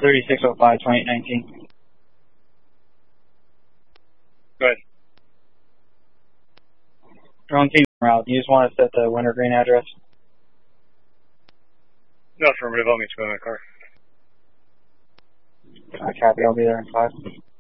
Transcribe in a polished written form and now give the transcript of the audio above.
3605, 2819. Go ahead. Wrong team route. You just want to set the Wintergreen address? No, affirmative. I'll meet you by my car. Copy. I'll be there in 5.